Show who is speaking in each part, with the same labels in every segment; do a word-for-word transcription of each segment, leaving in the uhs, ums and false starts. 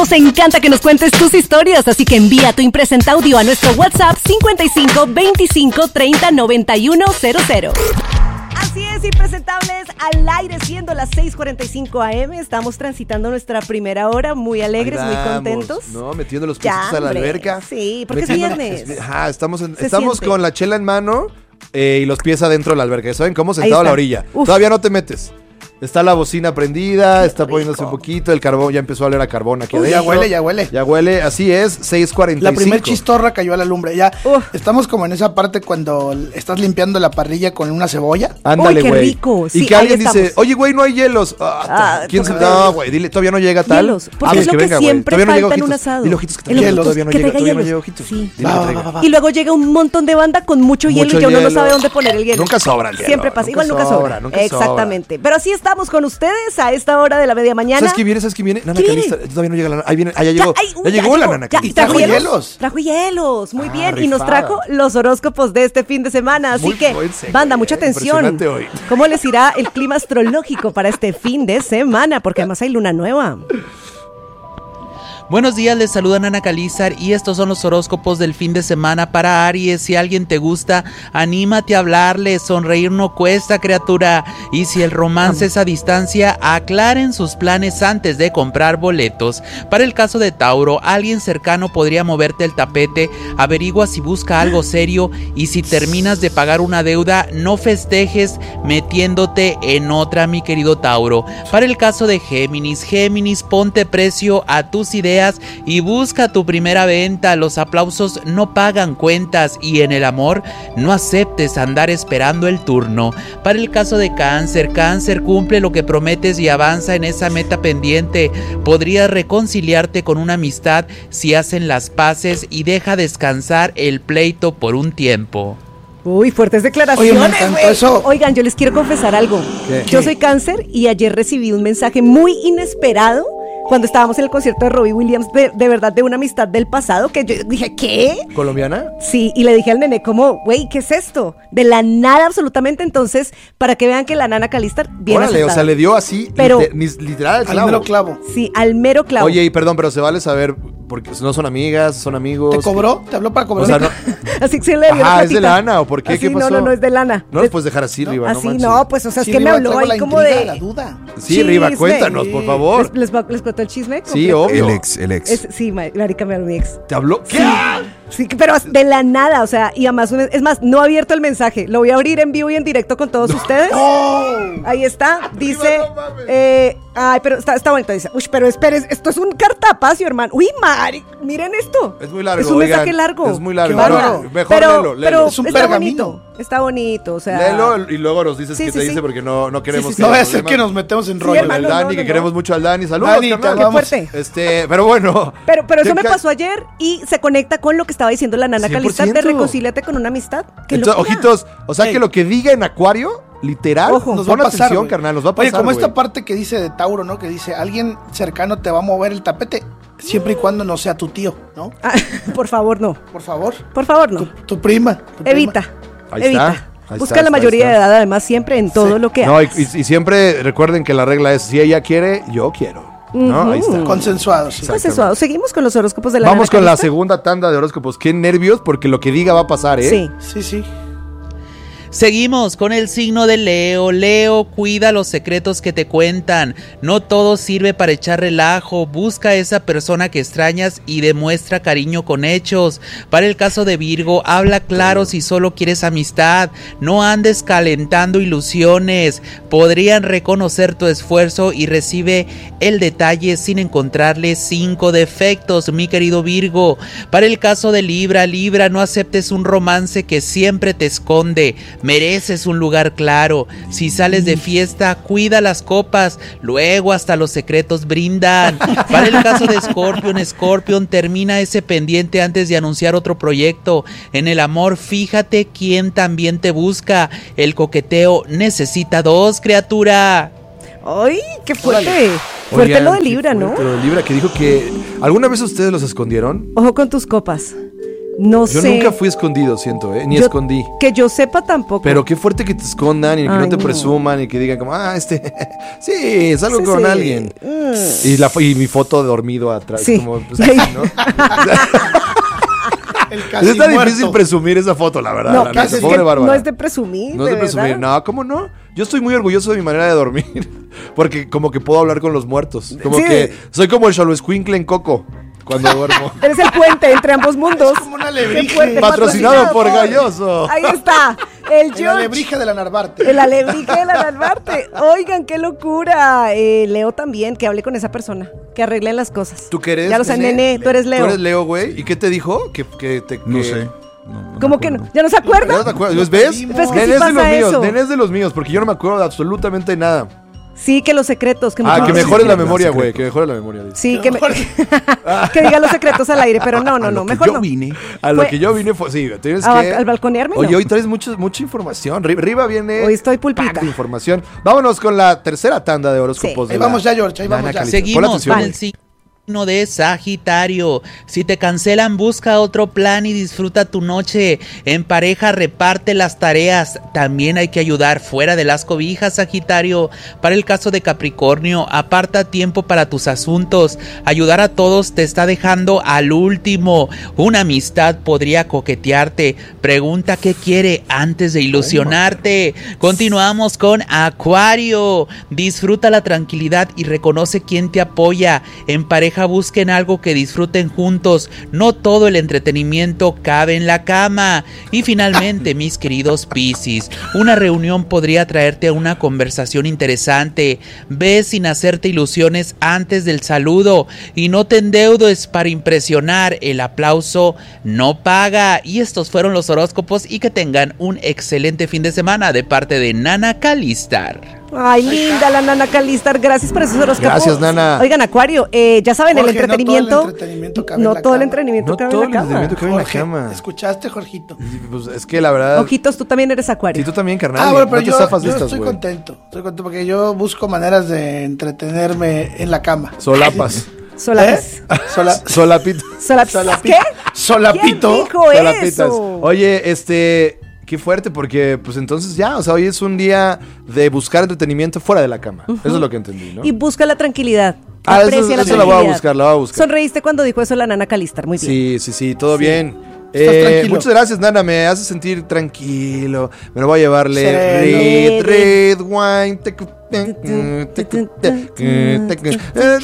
Speaker 1: Nos encanta que nos cuentes tus historias, así que envía tu impresenta audio a nuestro WhatsApp cincuenta y cinco veinticinco treinta noventa y uno cero cero. Así es, impresentables al aire, siendo las seis cuarenta y cinco a eme. Estamos transitando nuestra primera hora, muy alegres, muy contentos.
Speaker 2: No, metiendo los pies a la alberca.
Speaker 1: Sí, porque metiendo, es viernes.
Speaker 2: Ajá, estamos, en, estamos con la chela en mano eh, y los pies adentro de la alberca. ¿Saben cómo? Sentado a la orilla. Uf. Todavía no te metes. Está la bocina prendida, está poniéndose un poquito, el carbón, ya empezó a oler a carbón aquí
Speaker 3: Uy,
Speaker 2: adentro.
Speaker 3: ya huele, ya huele.
Speaker 2: Ya huele, así es, seis cuarenta y cinco.
Speaker 3: La primer chistorra cayó a la lumbre, ya. Uf. Estamos como en esa parte cuando estás limpiando la parrilla con una cebolla.
Speaker 2: Ándale, güey.
Speaker 1: Qué rico.
Speaker 2: Sí, y que alguien dice, oye, güey, no hay hielos. Ah, ah, ¿Quién se No, güey, dile, todavía no llega tal.
Speaker 1: Hielos, porque ah, es lo que, que venga, siempre falta no en un asado.
Speaker 2: Dile, ojitos, que traiga hielos. Todavía no llega, todavía no llega, ojitos.
Speaker 1: Sí. Va, va, va, va. Y luego llega un montón de banda con mucho hielo y ya uno no sabe dónde poner el hielo.
Speaker 2: Nunca sobra el hielo.
Speaker 1: Siempre pasa, igual nunca sobra. Exactamente. Pero así estamos con ustedes a esta hora de la media mañana.
Speaker 2: ¿Sabes qué viene? ¿Sabes qué viene? Nana Calista. Todavía no llega la nana. Ahí viene, allá llegó. Ya, ay, uy, ya, ya llegó la nana Calista.
Speaker 1: ¿Y trajo hielos? hielos? Trajo hielos. Muy ah, bien. Rifada. Y nos trajo los horóscopos de este fin de semana. Así Muy que, seco, banda, mucha atención.
Speaker 2: Hoy.
Speaker 1: ¿Cómo les irá el clima astrológico para este fin de semana? Porque además hay luna nueva.
Speaker 4: Buenos días, les saluda Nana Calízar y estos son los horóscopos del fin de semana para Aries. Si alguien te gusta, anímate a hablarle, sonreír no cuesta, criatura. Y si el romance es a distancia, aclaren sus planes antes de comprar boletos. Para el caso de Tauro, alguien cercano podría moverte el tapete, averigua si busca algo serio y si terminas de pagar una deuda, no festejes metiéndote en otra, mi querido Tauro. Para el caso de Géminis, Géminis, ponte precio a tus ideas y busca tu primera venta. Los aplausos no pagan cuentas y en el amor no aceptes andar esperando el turno. Para el caso de Cáncer, Cáncer, cumple lo que prometes y avanza en esa meta pendiente. Podrías reconciliarte con una amistad si hacen las paces y deja descansar el pleito por un tiempo.
Speaker 1: Uy, fuertes declaraciones. Oye, eso. Oigan, yo les quiero confesar algo. ¿Qué? Yo soy Cáncer y ayer recibí un mensaje muy inesperado cuando estábamos en el concierto de Robbie Williams, de, de verdad, de una amistad del pasado, que yo dije, ¿qué?
Speaker 2: ¿Colombiana?
Speaker 1: Sí, y le dije al nene como, güey, ¿qué es esto? De la nada, absolutamente. Entonces, para que vean que la Nana Calista viene
Speaker 2: Órale, aceptada. O sea, le dio así, pero, liter, literal al clavo.
Speaker 3: Al mero clavo.
Speaker 1: Sí, al mero clavo.
Speaker 2: Oye, y perdón, pero se vale saber, porque no son amigas, son amigos.
Speaker 3: ¿Te cobró? ¿Te habló para cobrar?
Speaker 2: O sea, no.
Speaker 1: Así que se le dio.
Speaker 2: Ah, ¿es de lana o por qué?
Speaker 1: Así,
Speaker 2: ¿Qué pasó?
Speaker 1: No, no, no es de lana.
Speaker 2: No los puedes dejar así,
Speaker 1: no,
Speaker 2: Riva,
Speaker 1: así
Speaker 2: no
Speaker 1: no, pues, o sea, es
Speaker 3: sí,
Speaker 1: que
Speaker 3: Riva,
Speaker 1: me habló ahí como
Speaker 3: intriga,
Speaker 1: de...
Speaker 3: la duda.
Speaker 2: Sí, chisme. Riva, cuéntanos, por favor.
Speaker 1: ¿Les, les, les contó el chisme?
Speaker 2: Sí, obvio.
Speaker 5: El ex, el ex.
Speaker 1: Es, sí, marica, me habló mi ex.
Speaker 2: ¿Te habló? ¿Qué?
Speaker 1: Sí. Sí, pero de la nada, o sea, y además, es más, no ha abierto el mensaje, lo voy a abrir en vivo y en directo con todos no. ustedes. Oh. Ahí está, dice, no, eh, ay, pero está, está bonito, dice, uy, pero esperen, esto es un cartapacio, hermano. Uy, Mari, miren esto.
Speaker 2: Es muy largo,
Speaker 1: es un mensaje
Speaker 2: oigan,
Speaker 1: largo.
Speaker 2: Es muy largo.
Speaker 1: No,
Speaker 2: mejor
Speaker 1: pero,
Speaker 2: léelo, léelo.
Speaker 1: Pero
Speaker 3: es un
Speaker 1: está
Speaker 3: pergamino.
Speaker 1: bonito, está bonito, o sea.
Speaker 2: Léelo y luego nos dices
Speaker 1: sí,
Speaker 2: qué
Speaker 1: sí,
Speaker 2: te
Speaker 1: sí.
Speaker 2: dice porque no, no queremos
Speaker 3: sí, sí, sí. No vaya a ser que nos metemos en rollo.
Speaker 1: Sí, hermano,
Speaker 2: el Dani,
Speaker 1: no, no,
Speaker 2: que
Speaker 1: no.
Speaker 2: queremos mucho al Dani. Saludos,
Speaker 3: Dani,
Speaker 2: carnal.
Speaker 1: Qué fuerte.
Speaker 2: Este, pero bueno.
Speaker 1: Pero, pero eso me pasó ayer y se conecta con lo que estaba diciendo la Nana Calista de reconcíliate con una amistad.
Speaker 2: Entonces, ojitos, o sea, hey, que lo que diga en Acuario, literal,
Speaker 3: ojo, nos va a pasar,
Speaker 2: atención, carnal, nos va a pasar.
Speaker 3: Oye, como
Speaker 2: wey.
Speaker 3: esta parte que dice de Tauro, ¿no? Que dice, alguien cercano te va a mover el tapete, siempre y cuando no sea tu tío, ¿no?
Speaker 1: Ah, por favor, no.
Speaker 3: Por favor.
Speaker 1: Por favor, no.
Speaker 3: Tu, tu prima. Tu
Speaker 1: evita,
Speaker 3: prima.
Speaker 2: Ahí
Speaker 1: evita.
Speaker 2: Está. Ahí
Speaker 1: Busca
Speaker 2: está,
Speaker 1: la
Speaker 2: está,
Speaker 1: mayoría
Speaker 2: está.
Speaker 1: de edad, además, siempre en todo sí. lo que
Speaker 2: no,
Speaker 1: hagas.
Speaker 2: Y, y siempre recuerden que la regla es, si ella quiere, yo quiero. ¿No?
Speaker 1: Uh-huh.
Speaker 2: Ahí está.
Speaker 3: Consensuado, sí.
Speaker 1: Consensuado. Seguimos con los horóscopos de la
Speaker 2: Vamos
Speaker 1: Nana
Speaker 2: con
Speaker 1: Calista.
Speaker 2: la segunda tanda de horóscopos. Qué nervios, porque lo que diga va a pasar, ¿eh?
Speaker 1: Sí.
Speaker 3: Sí, sí.
Speaker 4: Seguimos con el signo de Leo. Leo, cuida los secretos que te cuentan. No todo sirve para echar relajo. Busca a esa persona que extrañas y demuestra cariño con hechos. Para el caso de Virgo, habla claro si solo quieres amistad. No andes calentando ilusiones. Podrían reconocer tu esfuerzo y recibe el detalle sin encontrarle cinco defectos, mi querido Virgo. Para el caso de Libra, Libra, no aceptes un romance que siempre te esconde. Mereces un lugar claro. Si sales de fiesta, cuida las copas. Luego hasta los secretos brindan. Para el caso de Scorpion, Scorpion, termina ese pendiente antes de anunciar otro proyecto. En el amor, fíjate quién también te busca. El coqueteo necesita dos, criatura.
Speaker 1: ¡Ay, qué fuerte! Fuerte
Speaker 2: Oigan,
Speaker 1: lo de Libra, ¿no?
Speaker 2: Lo de Libra, que dijo que... ¿Alguna vez ustedes los escondieron?
Speaker 1: Ojo con tus copas. No
Speaker 2: Yo
Speaker 1: sé.
Speaker 2: nunca fui escondido, siento, ¿eh? Ni
Speaker 1: Yo-
Speaker 2: escondí.
Speaker 1: Que yo sepa tampoco.
Speaker 2: Pero qué fuerte que te escondan y que
Speaker 1: Ay,
Speaker 2: no te
Speaker 1: no.
Speaker 2: presuman y que digan como, ah, este, sí, salgo
Speaker 1: Sí,
Speaker 2: con
Speaker 1: sí.
Speaker 2: alguien.
Speaker 1: Mm.
Speaker 2: Y, la, y mi foto dormido atrás,
Speaker 1: Sí.
Speaker 2: como, pues, así, ¿no?
Speaker 3: El casi
Speaker 2: Está
Speaker 3: muerto.
Speaker 2: difícil presumir esa foto, la verdad.
Speaker 1: No,
Speaker 2: la
Speaker 1: que-
Speaker 2: neta,
Speaker 3: casi-
Speaker 2: pobre
Speaker 1: que
Speaker 2: Bárbara.
Speaker 1: no es de presumir.
Speaker 2: No es de presumir,
Speaker 1: verdad.
Speaker 2: no, ¿cómo no? Yo estoy muy orgulloso de mi manera de dormir, porque como que puedo hablar con los muertos. Como
Speaker 1: Sí.
Speaker 2: que soy como el Xoloescuincle en Coco cuando duermo.
Speaker 1: Eres el puente entre ambos mundos.
Speaker 3: Es como un
Speaker 1: Qué
Speaker 3: alebrije.
Speaker 1: fuerte,
Speaker 2: Patrocinado por Galloso.
Speaker 1: Ahí está. El
Speaker 3: El
Speaker 1: George.
Speaker 3: alebrije de la Narvarte.
Speaker 1: El alebrije de la Narvarte. Oigan, qué locura. Eh, Leo también, que hable con esa persona. Que arreglen las cosas.
Speaker 2: ¿Tú qué eres?
Speaker 1: Ya lo sé,
Speaker 2: Nene?
Speaker 1: nene. Tú eres Leo.
Speaker 2: Tú eres Leo, güey. ¿Y qué te dijo? Que, que te,
Speaker 5: No
Speaker 2: que-
Speaker 5: sé. No, no me
Speaker 1: ¿Cómo que
Speaker 5: acuerdo.
Speaker 1: no? ¿Ya no se
Speaker 2: ¿Ya
Speaker 1: acuerda?
Speaker 2: no te acuerdas? ¿Ves?
Speaker 3: Pues
Speaker 1: que sí
Speaker 2: Nene es de los
Speaker 1: pasa
Speaker 2: míos,
Speaker 1: eso.
Speaker 2: nene es de los míos, porque yo no me acuerdo de absolutamente nada.
Speaker 1: Sí, que los secretos. Que
Speaker 2: Ah,
Speaker 1: muchos
Speaker 2: que
Speaker 1: los
Speaker 2: mejore la
Speaker 1: secretos.
Speaker 2: memoria,
Speaker 5: secretos.
Speaker 2: güey, que mejore la memoria. dice.
Speaker 1: Sí, que, me- que diga los secretos al aire, pero no, no,
Speaker 5: A
Speaker 1: no,
Speaker 5: lo que
Speaker 1: mejor
Speaker 5: yo
Speaker 1: no.
Speaker 5: vine.
Speaker 2: A lo
Speaker 1: Fue-
Speaker 2: que yo vine fue, sí, tienes
Speaker 1: ¿A-
Speaker 2: que...
Speaker 1: al balconearme?
Speaker 2: Oye,
Speaker 1: No.
Speaker 2: hoy traes mucho, mucha información. Ri- Riva viene...
Speaker 1: Hoy estoy pulpita.
Speaker 2: pack de información. Vámonos con la tercera tanda de horóscopos.
Speaker 1: Sí.
Speaker 2: de
Speaker 3: Ahí
Speaker 2: la
Speaker 3: vamos ya, George, ahí
Speaker 2: Nana
Speaker 3: vamos ya.
Speaker 2: Calista. Ponle
Speaker 4: Seguimos
Speaker 2: atención,
Speaker 4: con
Speaker 2: güey.
Speaker 4: el signo de Sagitario. Si te cancelan, busca otro plan y disfruta tu noche. En pareja, reparte las tareas. También hay que ayudar fuera de las cobijas, Sagitario. Para el caso de Capricornio, aparta tiempo para tus asuntos. Ayudar a todos te está dejando al último. Una amistad podría coquetearte. Pregunta qué quiere antes de ilusionarte. Continuamos con Acuario. Disfruta la tranquilidad y reconoce quién te apoya. En pareja, busquen algo que disfruten juntos. No todo el entretenimiento cabe en la cama. Y finalmente, mis queridos Piscis, una reunión podría traerte a una conversación interesante. Ve sin hacerte ilusiones antes del saludo y no te endeudes para impresionar. El aplauso no paga. Y estos fueron los horóscopos, y que tengan un excelente fin de semana de parte de Nana Calistar.
Speaker 1: Ay, linda la Nana Calistar, gracias por esos horóscopos.
Speaker 2: Gracias, Nana.
Speaker 1: Oigan, Acuario, eh, ya saben,
Speaker 3: Jorge,
Speaker 1: el entretenimiento.
Speaker 3: No todo el entretenimiento cabe
Speaker 1: no
Speaker 3: en la
Speaker 1: todo el
Speaker 3: cama.
Speaker 1: entretenimiento
Speaker 2: No
Speaker 1: cabe
Speaker 2: todo
Speaker 1: en la
Speaker 2: el
Speaker 1: cama.
Speaker 2: entretenimiento cabe en la
Speaker 3: Jorge,
Speaker 2: cama.
Speaker 3: ¿escuchaste, Jorgito?
Speaker 2: Pues es que la verdad...
Speaker 1: Ojitos, tú también eres Acuario.
Speaker 2: Sí, tú también, carnal.
Speaker 3: Ah, bueno, pero
Speaker 2: no te
Speaker 3: yo,
Speaker 2: zafas de
Speaker 3: yo
Speaker 2: estas,
Speaker 3: estoy
Speaker 2: güey.
Speaker 3: contento. Estoy contento porque yo busco maneras de entretenerme en la cama.
Speaker 2: Solapas.
Speaker 1: Solapas.
Speaker 3: ¿Eh? Sola,
Speaker 2: Solapito.
Speaker 1: Solapas.
Speaker 3: Solapito.
Speaker 1: ¿Qué?
Speaker 3: Solapito.
Speaker 1: ¿Quién dijo
Speaker 2: Solapitas.
Speaker 1: eso?
Speaker 2: Oye, este... Qué fuerte, porque pues entonces ya, o sea, hoy es un día de buscar entretenimiento fuera de la cama. Eso es lo que entendí, ¿no?
Speaker 1: Y busca la tranquilidad.
Speaker 2: Ah, eso-
Speaker 1: Aprecia la
Speaker 2: eso la voy a
Speaker 1: tranquilidad.
Speaker 2: buscar, la voy a buscar.
Speaker 1: Sonreíste cuando dijo eso la Nana Calistar, muy bien.
Speaker 2: Sí, sí, sí, todo bien.
Speaker 3: Estás
Speaker 2: Eh,
Speaker 3: tranquilo.
Speaker 2: muchas gracias, Nana, me hace sentir tranquilo. Me lo voy a llevarle
Speaker 3: Sereno.
Speaker 2: red, red wine. tecu- tecu- tecu- tecu-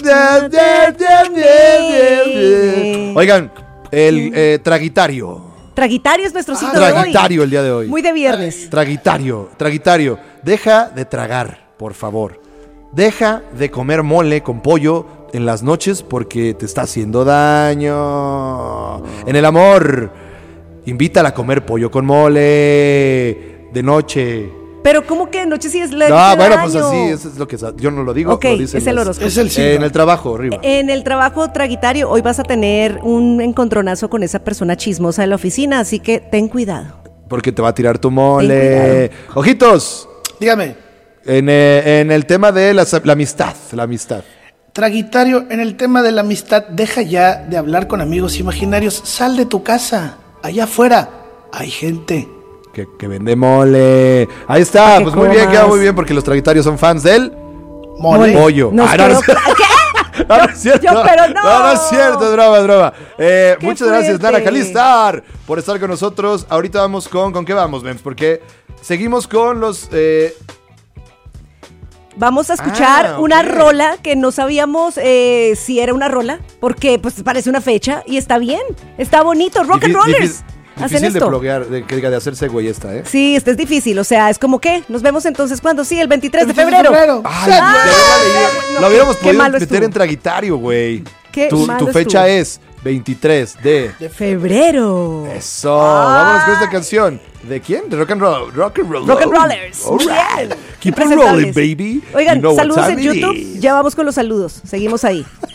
Speaker 2: tecu- Oigan, el eh, Tragitario.
Speaker 1: Tragitario es nuestro
Speaker 3: Ah,
Speaker 1: signo de hoy.
Speaker 2: Tragitario el día de hoy.
Speaker 1: Muy de viernes.
Speaker 2: Tragitario, Tragitario, deja de tragar, por favor. Deja de comer mole con pollo en las noches porque te está haciendo daño. En el amor, invítala a comer pollo con mole de noche.
Speaker 1: Pero ¿cómo que de noche sí es la
Speaker 2: No,
Speaker 1: hace
Speaker 2: bueno,
Speaker 1: daño?
Speaker 2: pues así, eso es lo que sa- yo no lo digo.
Speaker 1: Ok,
Speaker 2: lo dicen
Speaker 1: es el
Speaker 2: las-
Speaker 1: horóscopo.
Speaker 3: Es el signo.
Speaker 2: Eh, en el trabajo, arriba.
Speaker 1: En el trabajo Tragitario, hoy vas a tener un encontronazo con esa persona chismosa de la oficina, así que ten cuidado.
Speaker 2: Porque te va a tirar tu
Speaker 1: Ten
Speaker 2: mole. Ojitos,
Speaker 3: Dígame,
Speaker 2: en, eh, en el tema de la, la amistad, la amistad.
Speaker 3: Tragitario, en el tema de la amistad, deja ya de hablar con amigos imaginarios. Sal de tu casa. Allá afuera hay gente.
Speaker 2: Que, que vende mole. Ahí está,
Speaker 1: Para que
Speaker 2: pues muy bien,
Speaker 1: comas.
Speaker 2: queda muy bien porque los Tragitarios son fans del
Speaker 3: Mole.
Speaker 2: pollo.
Speaker 1: Nos
Speaker 2: Ah, no, no
Speaker 1: quedó
Speaker 2: es-
Speaker 1: cla- ¿Qué?
Speaker 2: no, no es cierto.
Speaker 1: yo, pero no.
Speaker 2: No, no es cierto, es broma, es broma. Eh,
Speaker 1: Qué
Speaker 2: muchas gracias,
Speaker 1: fuerte.
Speaker 2: Nana Calistar, por estar con nosotros. Ahorita vamos con, ¿con qué vamos, Mems? Porque seguimos con los... eh,
Speaker 1: Vamos a escuchar
Speaker 2: Ah, ok.
Speaker 1: una rola que no sabíamos eh, si era una rola, porque pues parece una fecha y está bien, está bonito. Rock and
Speaker 2: difí-
Speaker 1: Rollers
Speaker 2: difí-
Speaker 1: hacen
Speaker 2: Difícil de
Speaker 1: esto.
Speaker 2: bloguear, de, que diga, de hacerse güey esta, ¿eh?
Speaker 1: Sí, este es difícil, o sea, es como que nos vemos entonces cuando sí, el veintitrés de
Speaker 3: El veintitrés de
Speaker 1: febrero.
Speaker 3: febrero.
Speaker 2: Ay,
Speaker 1: Ah,
Speaker 2: de verdad,
Speaker 1: no,
Speaker 2: lo hubiéramos
Speaker 1: qué
Speaker 2: podido
Speaker 1: malo
Speaker 2: meter
Speaker 1: estuvo.
Speaker 2: en Tragitario, güey.
Speaker 1: Qué
Speaker 2: Tu,
Speaker 1: malo
Speaker 2: tu fecha
Speaker 1: estuvo.
Speaker 2: es veintitrés de...
Speaker 1: Febrero.
Speaker 2: Eso,
Speaker 1: Ah.
Speaker 2: vámonos con esta canción. ¿De quién? De Rock and Roll. Rock and Roll.
Speaker 1: Rock and Rollers.
Speaker 2: All right.
Speaker 1: Bien.
Speaker 2: Keep it
Speaker 1: Impresentables.
Speaker 2: rolling, baby.
Speaker 1: Oigan,
Speaker 2: You know what
Speaker 1: saludos
Speaker 2: time
Speaker 1: en
Speaker 2: it
Speaker 1: YouTube.
Speaker 2: is.
Speaker 1: Ya vamos con los saludos. Seguimos ahí.